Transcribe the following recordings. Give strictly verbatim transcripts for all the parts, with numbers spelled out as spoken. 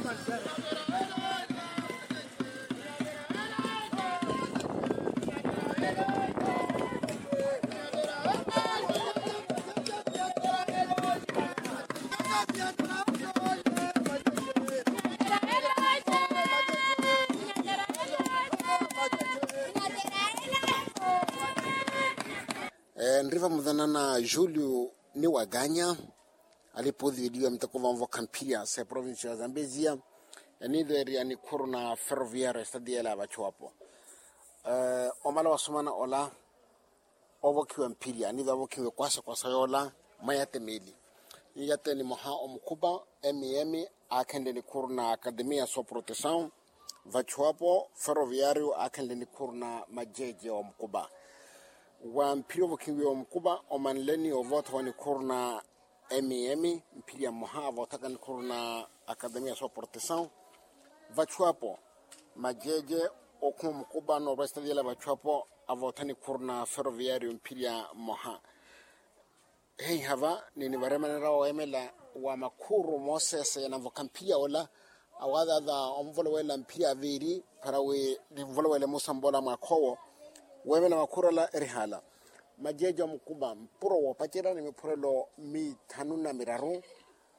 Ndriva mudhanana Julio ni waganya alipodhidiwa mtakova mvo Kampiria sa provincia ya Zambezia yanidheri yani kuruna ferroviario stadiela bachoapo eh omala wasomana ola ovo kiwa Mpiria nidha ovo kiwa kwasa kwasa yola mayate meli yate ni moha omkuba emi emi akende ni kuruna Academia so proteção bachoapo ferroviario akende ni kuruna majeje omkuba wa Mpiria vokiwi omkuba omanleni ovota wani kurna emi emi Mpiria moha votaka ni kurna Academia so proteção vachuapo majeje okum mkuba no resta dela vachuapo avota ni kurna ferroviario Mpiria moha hei hava nini varemanera o emela wa makuru Moses na vokampia ola awada da omvolo wela Mpiria viri parawe divolo wela musambola makowo wewe na makura la erihala majeja mkuba mpuro wapachira ni mpurelo mi tanuna miraru uh,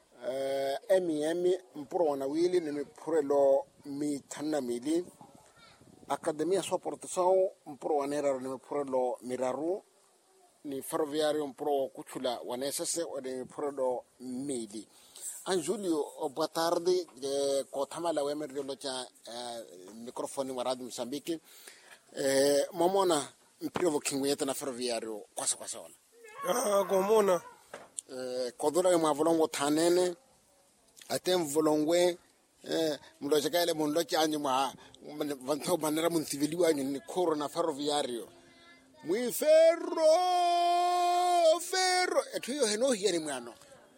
emi emi mpuro wanawili ni mpurelo mi tanuna mili Academia so proteção mpuro wanera ni mpurelo miraru ni ferroviario mpuro kuchula wanesese ni mpurelo mili an Julio boa tarde eh, kotamala wemerdio locha eh, mikrofoni wa Radio Msambiki eh momona Mpiria vokingweta na ferroviario kwasa kwasa ona ah komona eh kodora ya mavolongo tanene atem volongwe eh mloje kale monloche anyu ma vanto banera mun civiliwa ni corona ferroviario mwi ferro ferro etuyo heno hieri mwano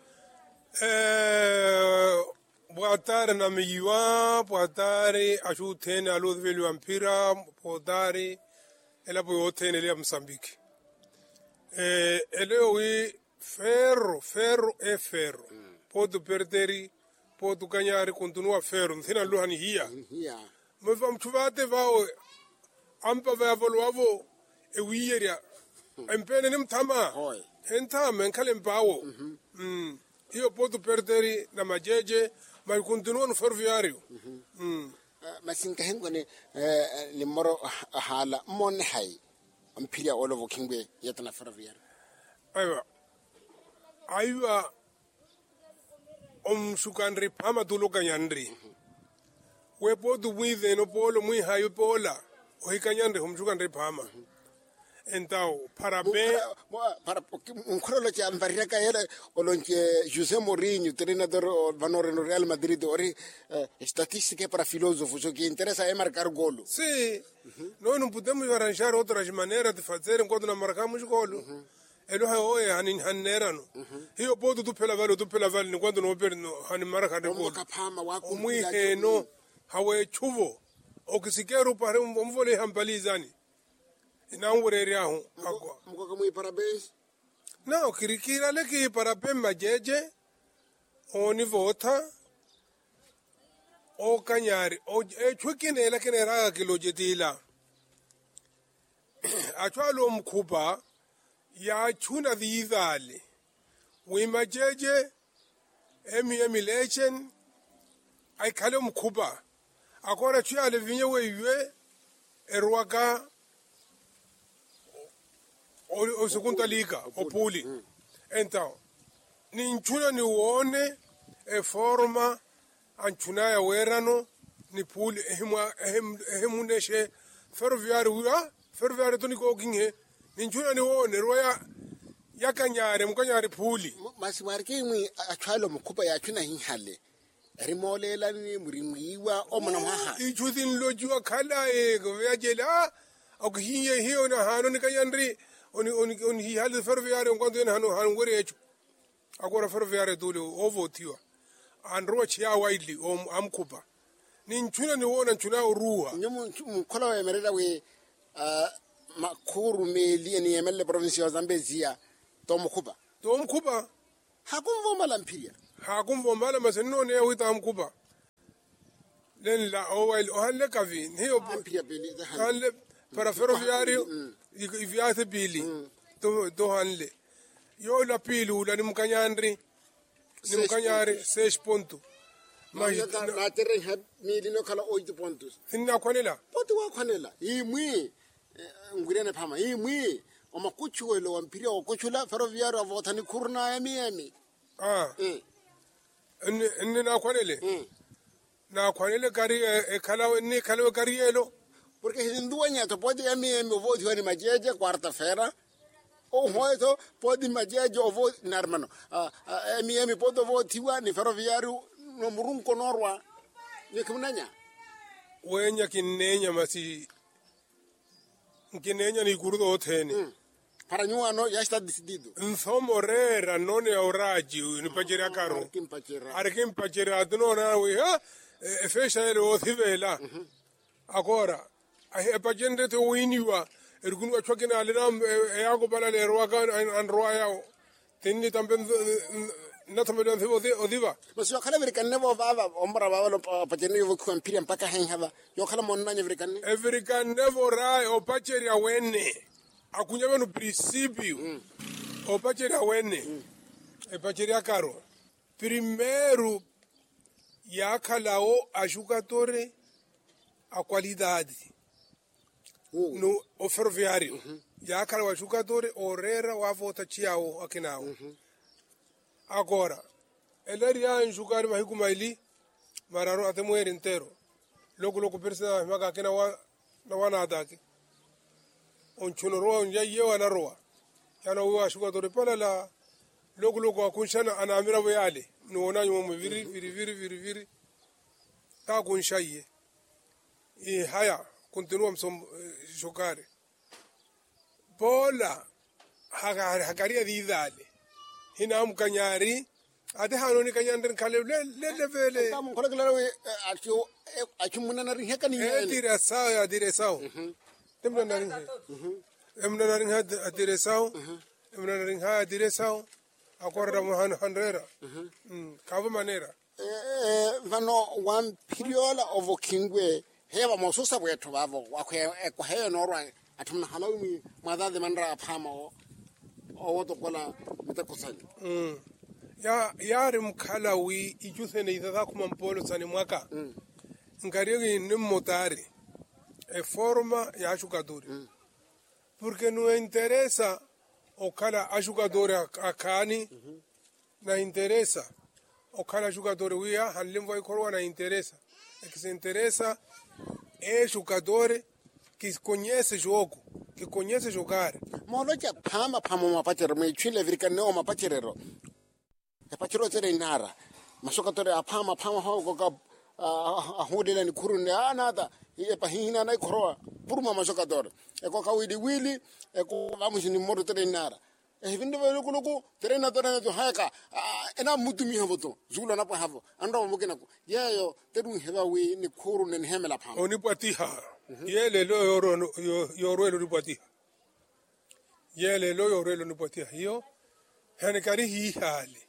eh boa tarde na miwa boa tarde ajutene alo velho Mpira boa tarde ela boa tarde ele Moçambique eh ele oi ferro ferro e ferro mm. Pode perder pode ganhar continua ferro nthina lohani hia hia mo vam chuvate vao ampa va volwavo e wiyeria empene nimthama hoy entama enkale mpawo mm mm io posso perdere na majeje ma continuo no ferroviario mm mm masinka hengone eh ni moro hala mon hay Mpiria olovo kingwe yetana ferroviario aiwa aiwa om sukandri pama tulokanyandri we podu withe no polo mui hayo pola o hikanyandri om sukandri pama então parabéns para un crollo che ambarira kaela olonche José Mourinho treinador vanore no Real Madrid ori statistiche para filosofo so que interessa é marcar golo sim nós não podemos arranjar outras maneiras de fazer enquanto não marcamos golo elo haoe hanin hanerano hiyo podo tu pela vale tu pela vale enquanto não perno hanin marca de golo o mui no hawe chuvo o que se quero para um vole hampalizani não ureria hu agora mko kama parabéns não kirikira leki parabéns majeje oni vota o kanyari o e chukine la kenera kilojetila achwalo mkhuba ya chuna vidale we majeje emi emulation ai khale mkhuba agora chya le vinye we ywe erwaka o o segunda liga o puli então ni chuna ni wone e forma anchuna ya werano ni puli ehima ehimuneshe ferroviario ura ferroviario to ni ko kinge ni chuna ni wone roya yakanyare mukanyare puli masimarike mwi achwalo mkhuba ya chuna hinhale rimolela ni murimwiwa o mona maha ichudin lojiwa khala e go yajela o hiye hiyo na hano ni kanyandri oni oni oni hi hal ferroviario quando ena hano hano gore echo agora ferroviario dole ovo tiwa andro chia widely om amkupa ni nchuna ni wona nchuna uruwa nyomo mkhola emerela we makuru meli ni emele province ya Zambezia to mkhuba to mkhuba hakumvoma la Mpiria hakumvoma la masenno ne wita mkhuba len la oil o halle kavin hiyo Ampiria bili da han. halle para ferroviario i viate bili to to halle yo la pilu la nimkanyandri nimkanyari seis ponto Ma ya da na tere ha mili no kala oito pontos. hinna kwanela Poti wa kwanela. Hii mwi ngurene phama. Hii mwi oma kuchuelo wa mpiria o kuchula ferroviario wa votani kurna emi emi. ah Eh. inni na kwanele Mm. na kwanele kari e kala ni kala kari elo Porque hinduanya to podi emi emi o voti wani majeje quarta-feira. O hoito podi majeje o voti narmano. Emi emi podi voti wa ni ferroviario no murunko norwa. Ni kumnanya. wenya kinenya masi kinenya ni kurdo otheni Para nyuano ya está decidido. nsomorera none auraji ni pajera karo Kimpachera. arkin pajera no na we ha e fesha ele othivela agora a pajende to winiwa ergunu achokina alina e yago bala le roaga an roaya tinni tamben na tamben odiva Mas yo kala americano vo baba ombra baba lo pachene yo ku ampiria mpaka henhaba. Yo kala monna nya americano. Every never rai o pacheria wene akunyama no princípio o pacheria wene e pacheria caro primeiro ya kalao a jogadore a qualidade no o ferroviário ya kalao a jogadore o rera o avota chiao akinao agora ele ia jogar mais com ele mararo até morrer inteiro logo logo persa maga kina wa na wana daki on chuno ro on yaye wana roa yana wa shuga to repala la logo logo akunshana ana amira bo yale no ona nyumo viri viri viri viri viri ta kunshaye e haya continuamos som giocare bola haga hagaria di dale hina mkanyari ade hanoni kanyandren kale le le vele Tamo kala kala we acho acho munana ri heka ni. e dire sao ya dire sao temna na ring emna na ring ha dire sao emna na ring ha dire sao acorda mo han hanrera mm kava manera Eh vano one periola of kingwe heva mosusa bwetho bavo wakho ekho he no rwa athumna halawumi madade mandra phama o o to kola mtakosani. mm ya yari mkhalawi ijuthene idada kuma mpolo tsani mwaka ngari ni motari e forma ya jogador porque não interessa o cara a jogador akani na interessa o cara jogador uia halim vai corwa na interessa é que se interessa é jogador que conhece jogo que conhece jogar Molo ja phama phama mapachero me chile africano o mapachero. E pachero tere nara. Masoka tore aphama phama ho ko ka a hodela ni kurune anada e pa hina na ikoroa puruma masoka tore. E ko ka wili wili e ko vamos ni moto tere nara. E vinde vele ko loko tere na tere na to haka ena mutumi hovoto zula na pa havo ando mo kena ko yeyo teru heba we ni kurune ni hemela phama. oni patiha yele lo yoro yoro lo patiha yele lo yoro lo patiha yo hani kari hi hali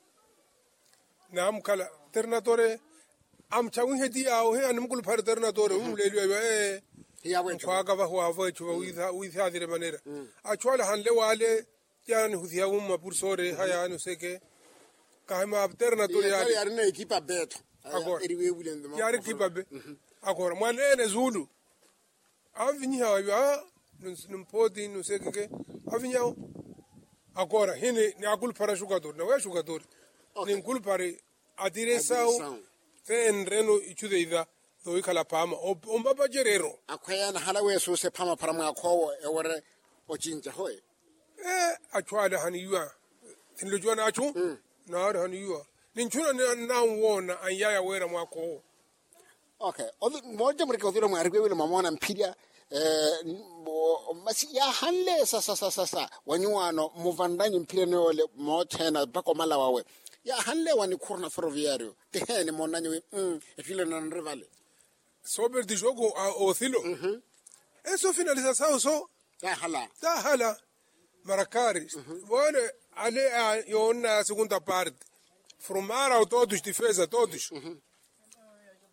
nam kala ternatore am chawun hedi au he anum kul par ternatore um le le e Ya bueno. kwa ga ba wa va chu wi tha wi tha dire manera a chwala han le wale yan huthia um ma pur sore haya no se ke ka ma ternatore Ya ya ya na equipa beto. Agora. Eriwe wulendo ma. yari kibabe agora manene zulu avinha wa num podi no sei que avinha agora hine ni akul para jogador não é jogador nem kul para a direção tem reno ichudeida do ikala pama o mbaba gerero Akwaya na halawe so se phama phara mga khowo e wore o chinja hoy. eh achwala haniwa tin lo jona achu na haniwa nin chuna na wona anyaya wera mwako Okay. Odo moja mreke odiro mo arigwe wile mamona mpiria eh masi ya hanle sa sa sa sa sa wanyuano muvandanye mpiria ne ole mo tena bako mala wawe. Ya hanle wani kurna ferroviario. Tehene monanye we mm e filo na rivale. sobre de jogo o thilo eso finalização só Ya hala. da hala Maracaris bueno ale a yona segunda parte formaram todos defesa todos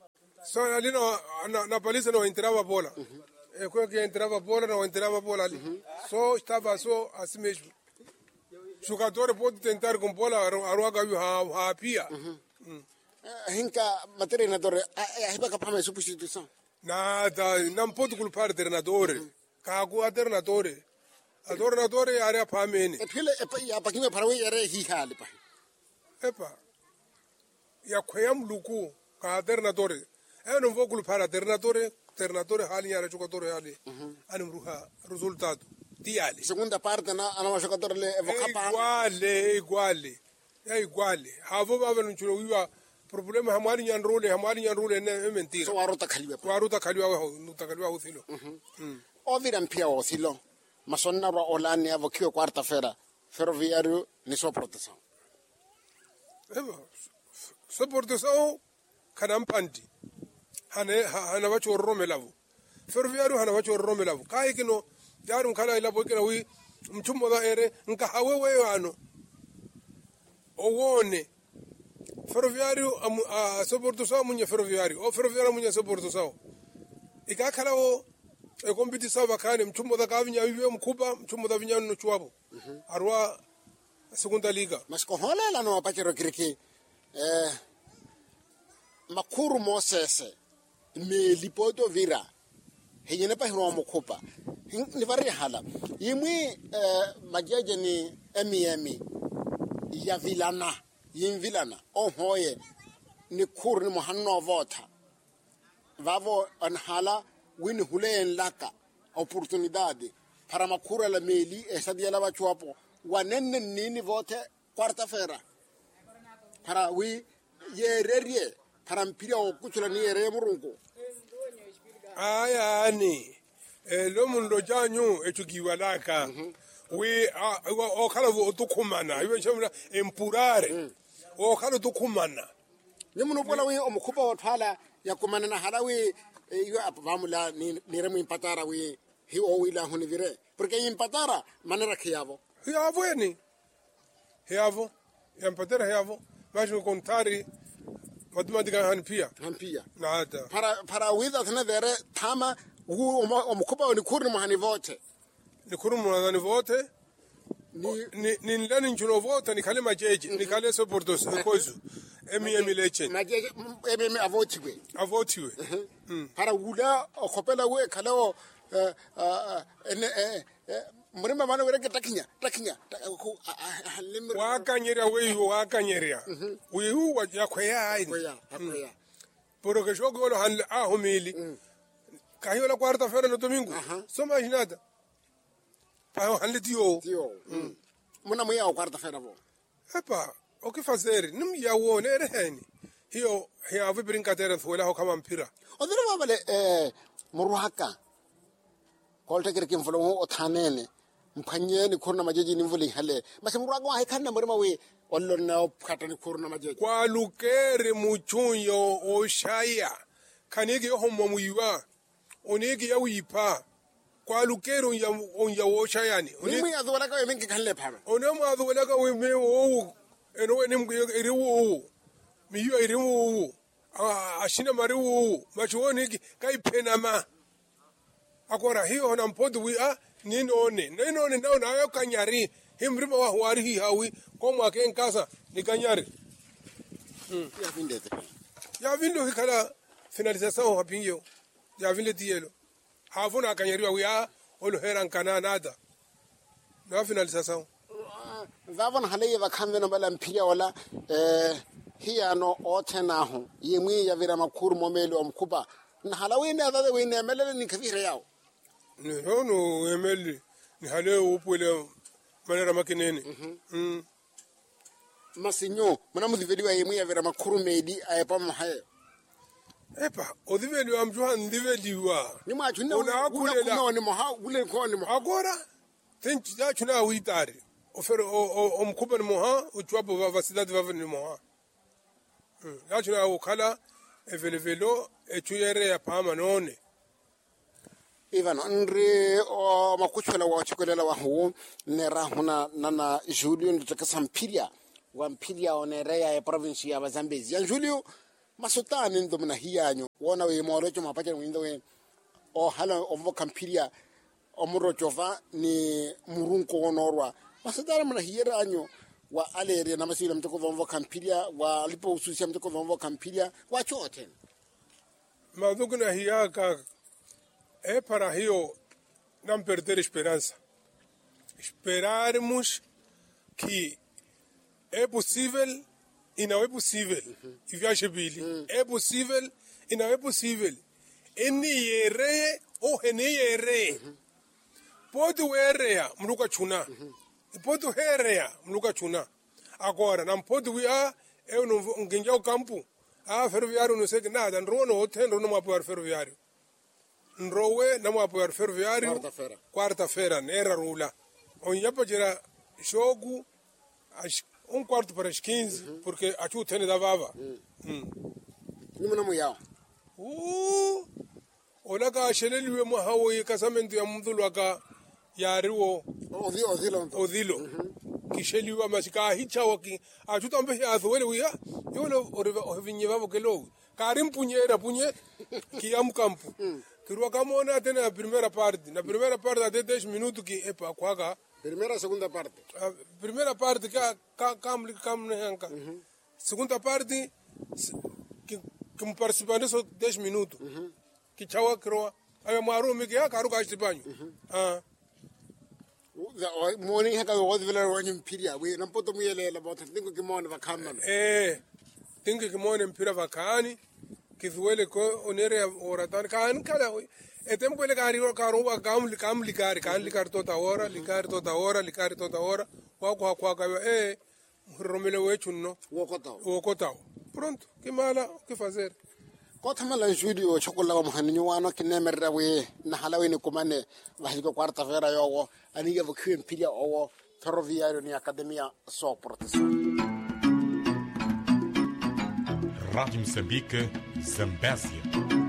So ali na na, na polisi não entrava a bola. É quando que entrava a bola, não entrava a bola ali. Só estava só assim mesmo. Jogador pode tentar com bola, aruaga ha pia. Hinka treinador, hiba ka pama substituição. Nada, não pode culpar treinador. Cago a treinador. A treinador é área para mim. E pile e pa kime parawi ere hi hali pa. Epa. Ya kweyam luku ka treinador. Eu não vou culpar a treinador, treinador hali era jogador hali. Anim ruha resultado. Diali. Segunda parte na ana jogador le evocapa. Iguale, iguale. É iguale. Havo baba no chulo wiwa problema hamari nyan role, hamari nyan role é mentira. So warota khaliwa. Warota khaliwa ho, nuta khaliwa ho silo. O vira mpia o silo. Masonna ro olani avokio quarta-feira. Ferroviário ni sua proteção. Eba. Sua proteção kanam panti. Hane hana wacho romelavu. Ferroviário hana wacho romelavu. Kai kino jarum kala ila bokena wi mtummo da ere nka hawewe ano. Owone ferroviário a soportação munha ferroviário o ferroviário munha soportação e cá kala o e competição bacana mtummo da kavinya vive mkuba mtummo da vinya no chuabo arwa segunda liga mas ko holela no apachero kiriki eh makuru mosese me lipoto vira henyene pa hiro mkupa ni vari hala yimwi eh majaje ni emi ya vilana yin vilana o hoye ni kur ni mohanno vota vavo an hala win hulen laka oportunidade para makura la meli e sadia la bachuapo wanenne nini vote quarta-feira para wi yererie para mpira o kuchula ni yere murungu aya ni e lo mundo janyu e tukiwalaka we o kala vo tukumana iwe chamuna empurare o kala tukumana nimuno bola we o mukhupa o thala ya kumana na hala we iwe apamula ni nire mu impatara we hi o wila honi vire porque impatara manera khiavo hiavo ni hiavo impatara hiavo mas no contari matematica hanpia hanpia nada para para wida thana vere thama o mukhupa ni kurni mahani vote ni kurumu na ni vote ni ni ndani nchulo vote ni kale majeje ni kale soportos kozu emi emi leche majeje emi emi avotiwe avotiwe para wula okopela we kale o ene murima mana were ke takinya takinya wa kanyeria we wa kanyeria we hu wa yakhya ai yakhya pero que jogo lo han a humili caiu la quarta-feira no domingo só mais nada ah han tio tio muna moya o quarta-feira vo epa o que fazer não ia o né reni hio hia vi brincadeira foi lá kama mpira o dira vale eh muruhaka kolta kire kim folo o thanene mphanyeni khurna majeji ni mvuli hale mase muruhaka wa khanna murima we ollo na phatani khurna majeji kwa lukere muchunyo o shaya kanege homo muiwa onege ya wipa kwa lukero ya onja wo shayani oni azola ka emenke khalle phama ona ma azola ka we me wo eno we nim ere wo mi yo ere wo a ashina mare wo machoni kai penama akora hiyo na mpodu wi a ninone ninone na na yo kanyari himrima wa wari hi hawi komo aken kasa ni kanyari mm ya vindete ya vindo hikala finalização rapinho ya vinde dielo havuna kanyariwa wi olo heran kana nada na finalização vavon hale va khamve no bala mphiya wala eh hiya no othena ho yemi ya vira makuru momelo omkhuba na hala we na da we na melele ni khavira yao ni hono emeli ni hale upwele manera makinene mm masinyo mna mudiveliwa yemi ya vira makuru medi ayepa mahaye epa odiveliwa mjua ndiveliwa ni mwachu na una ni moha ule ko ni moha agora tenchi ya chuna uitari ofero o omkuba ni moha uchwapo va cidade va ni moha ya chuna ukala evelevelo etuyere ya pama none Ivan Andre o makuchwela wa chikolela wa hu nera huna nana Julio nditaka sampilia wa mpilia onerea ya province ya Zambezi ya Julio masutani ndo mna hiyanyo wona we morocho mapacha windo we o hala ovo kampiria o morochova ni murunko onorwa masutani mna hiyeranyo wa aleri na masira mtoko ovo kampiria wa lipo ususia mtoko ovo kampiria wa choten madugna hiyaka é para rio não perder esperança. Esperarmos que é possível e não é possível. Uhum. E viaje bili. Uhum. É possível e não é possível. E nem erre ou nem erre. Pode erre, mluka chuna. E pode erre, mluka chuna. Agora, não pode ir, eu não ganhar o campo. Ah, ferroviário não sei que nada. Não no hotel, não vou apoiar ferroviário. Nrowe não apoiar ferroviário. Quarta-feira. Quarta-feira, era rula. Onde já pode ir jogo um quarto para as quinze, uhum. porque a chuva tem da vava. Não não mulher. Uh, olha que a xelele o morreu e casamento é muito louca. Yariwo. Odilo, odilo. Odilo. Que xelele o mas que a hichawa aqui. A chuva também é azul, ele ia. Eu não o vinhava porque logo. Carim punheira punhe que am campo. Que o camona até na primeira parte. Na primeira parte até dez minutos que é para quaga. Primeira, segunda parte. A primeira parte que a cam cam nehanka. Segunda parte que que me participando só dez minutos. Que chawa croa. Aí maru me que a caro gasto banho. Ah. Morning haka o vila wanyu piria. We não poto mu yele la bota. Tengo que mona va kamana. Eh. Tengo que mona pira vacani. Que duele ko onere oratan kan kala e tempo ele cari caro wa cam cam ligar kan ligar toda hora ligar toda hora ligar toda hora wa kwa kwa ka e romele we chunno wo kotao wo kotao pronto que mala que fazer kota mala studio chokola wa mhaninyo wano kinemerra we na halawe ni kumane va hiko quarta feira yogo ani ya vukhu piria owo ferroviario ni academia so proteção Rádio Moçambique, Zambésia.